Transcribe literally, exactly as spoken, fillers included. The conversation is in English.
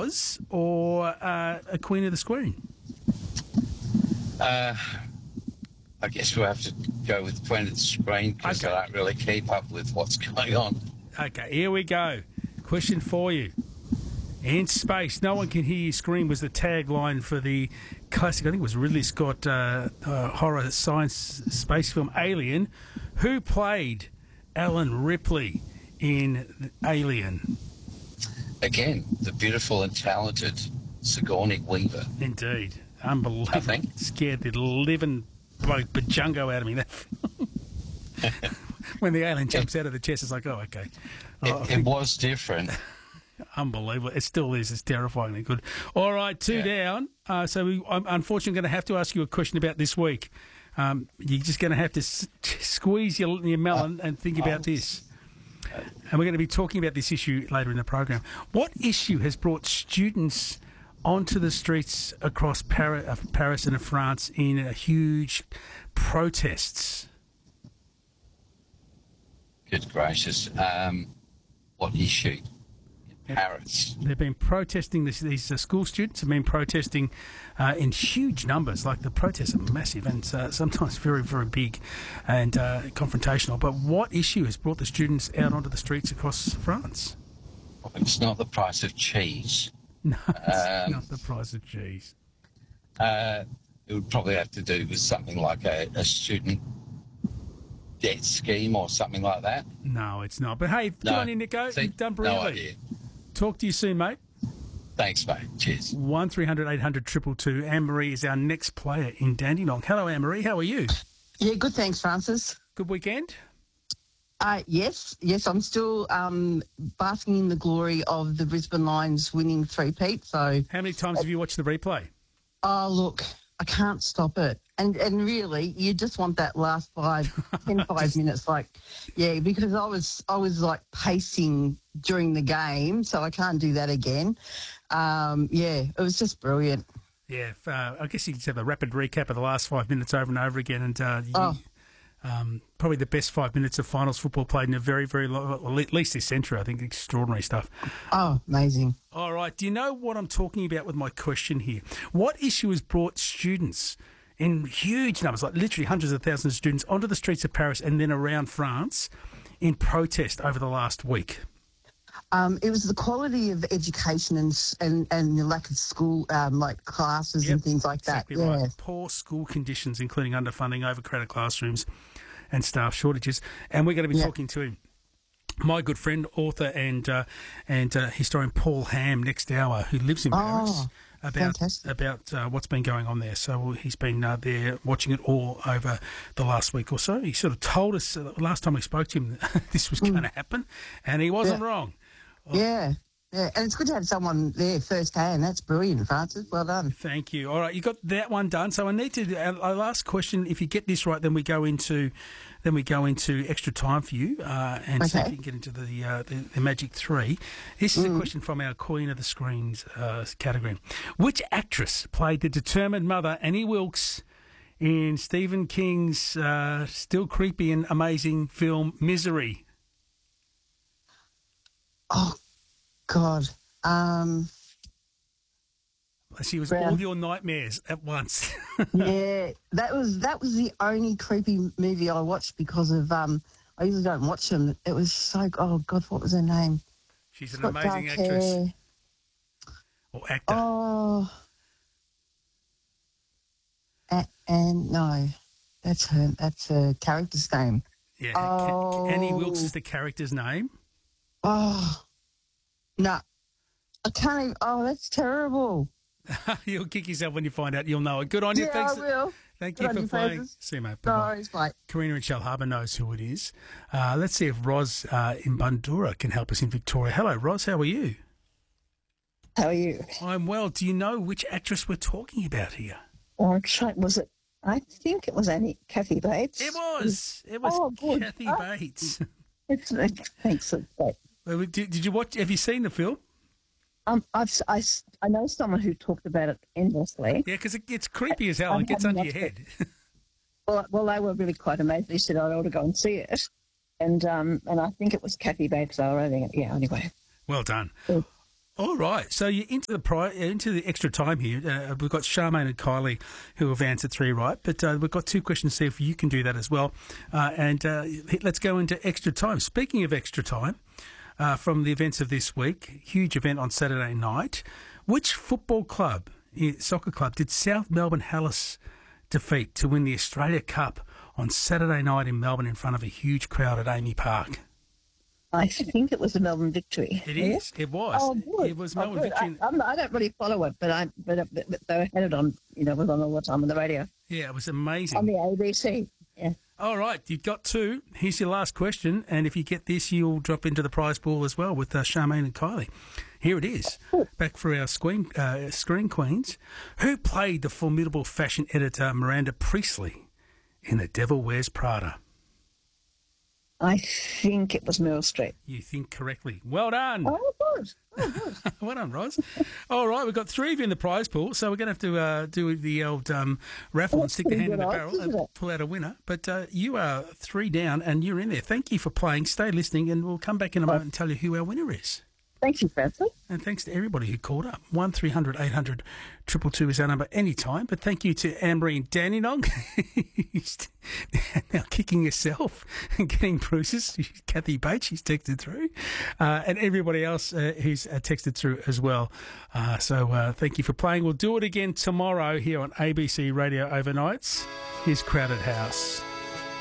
Roz or uh, a Queen of the Screen? Uh, I guess we'll have to go with Queen of the Screen because Okay. I don't really keep up with what's going on. Okay, here we go. Question for you. In space, no one can hear you scream was the tagline for the classic, I think it was Ridley Scott uh, uh, horror science space film Alien. Who played Alan Ripley in Alien? Again, the beautiful and talented Sigourney Weaver. Indeed. Unbelievable. I think. Scared the living bloke bajungo out of me. That film. When the alien jumps out of the chest, it's like, oh, okay. Oh, I It, it think- was different. Unbelievable. It still is. It's terrifyingly good. All right, two Yeah. down. Uh, so we, I'm unfortunately going to have to ask you a question about this week. Um, you're just going to have to s- squeeze your, your melon and think about this. And we're going to be talking about this issue later in the program. What issue has brought students onto the streets across Paris, uh, Paris and France in uh, huge protests? Good gracious. Um, what issue? In Paris. They've been protesting, this, these uh, school students have been protesting uh, in huge numbers. Like the protests are massive and uh, sometimes very, very big and uh, confrontational. But what issue has brought the students out onto the streets across France? Well, it's not the price of cheese. No, it's Um, not the price of cheese. Uh, it would probably have to do with something like a, a student debt scheme or something like that. No, it's not. But hey, good No. on you, Nico. See, You've done no brilliantly. idea. Talk to you soon, mate. Thanks, mate. Cheers. one three hundred eight hundred two two two. Anne-Marie is our next player in Dandenong. Hello, Anne-Marie. How are you? Yeah, good, thanks, Francis. Good weekend? Uh, yes, yes, I'm still um, basking in the glory of the Brisbane Lions winning three-peat. So, How many times have you watched the replay? oh, look, I can't stop it. And and really, you just want that last five, ten, five Just- minutes. Like, yeah, because I was, I was like pacing during the game, so I can't do that again. Um, yeah, it was just brilliant. Yeah, if, uh, I guess you could have a rapid recap of the last five minutes over and over again. And uh, you, Oh. um, probably the best five minutes of finals football played in a very, very long, well, at least this century, I think. Extraordinary stuff. Oh, amazing. All right. Do you know what I'm talking about with my question here? What issue has brought students in huge numbers, like literally hundreds of thousands of students, onto the streets of Paris and then around France in protest over the last week? Um, it was the quality of education and s- and, and the lack of school, um, like classes and Yep, things like that. Exactly Yeah. right. Poor school conditions, including underfunding, overcrowded classrooms, and staff shortages. And we're going to be Yeah. talking to my good friend, author and uh, and uh, historian Paul Ham next hour, who lives in Paris. Oh, About fantastic. about uh, what's been going on there. So he's been uh, there watching it all over the last week or so. He sort of told us uh, last time we spoke to him this was going to happen, and he wasn't Yeah. wrong. Yeah, yeah, and it's good to have someone there firsthand. That's brilliant, Francis. Well done. Thank you. All right, you got that one done. So I need to. Our, our last question. If you get this right, then we go into, then we go into extra time for you, uh, and see if Okay. you can get into the uh, the, the magic three. This is a question from our Queen of the Screens uh, category. Which actress played the determined mother Annie Wilkes in Stephen King's uh, still creepy and amazing film Misery? Oh, God. Um, She was Brown. all your nightmares at once. yeah, that was that was the only creepy movie I watched because of. Um, I usually don't watch them. It was so. Oh God, what was her name? She's an Got amazing dark actress hair. or actor. Oh, A- and no, that's her. That's her character's name. Yeah, Ca- Annie Wilkes Oh. is the character's name. Oh, no, I can't even. Oh, that's terrible. You'll kick yourself when you find out. You'll know it. Good on you. Yeah, Thanks. I will. Thank Good you on for you, playing. Francis. See you, mate. No, Bye-bye. it's like. Karina in Shellharbour knows who it is. Uh, let's see if Roz uh, in Bundoora can help us in Victoria. Hello, Roz. How are you? How are you? I'm well. Do you know which actress we're talking about here? Or try, was it? I think it was Annie, Kathy Bates. It was. It was Oh, good. Kathy Oh. Bates. It's, it's, thanks. It's great. Well, did, did you watch? Have you seen the film? Um, I've, I, s- I know someone who talked about it endlessly. Yeah, because it gets creepy as hell. I It gets haven't under your watched head. Well, well, they were really quite amazed. They said I ought to go and see it, and um, and I think it was Kathy Bates. I think, yeah. Anyway, Well done. Good. All right, so you're into the pri- into the extra time here. Uh, we've got Charmaine and Kylie who have answered three right, but uh, we've got two questions to see if you can do that as well. Uh, and uh, let's go into extra time. Speaking of extra time, uh, from the events of this week, huge event on Saturday night. Which football club, soccer club, did South Melbourne Hellas defeat to win the Australia Cup on Saturday night in Melbourne in front of a huge crowd at Amy Park? I think it was the Melbourne Victory. It is. It was. Oh, good. It was Oh, Melbourne good. Victory. I, I'm, I don't really follow it, but I but, but, but they had it on. You know, it was on all the time on the radio Yeah, it was amazing. on the A B C. Yeah. All right, you've got two. Here's your last question, and if you get this, you'll drop into the prize pool as well with uh, Charmaine and Kylie. Here it is. Back for our screen, uh, screen queens. Who played the formidable fashion editor Miranda Priestley in The Devil Wears Prada? I think it was Meryl Streep. You think correctly. Well done. Oh, good. Oh, good. Well done, Roz. All right, we've got three of you in the prize pool, so we're going to have to uh, do the old um, raffle and That's stick the pretty hand in the good barrel odds, and isn't it? pull out a winner. But uh, you are three down and you're in there. Thank you for playing. Stay listening and we'll come back in a moment and tell you who our winner is. Thank you, Francis. And thanks to everybody who called up. one three hundred eight hundred two two two is our number anytime. But thank you to Anne-Marie and Dandenong, who's now kicking herself and getting bruises. Kathy Bates, she's texted through. Uh, and everybody else uh, who's uh, texted through as well. Uh, so uh, thank you for playing. We'll do it again tomorrow here on A B C Radio Overnights. Here's Crowded House.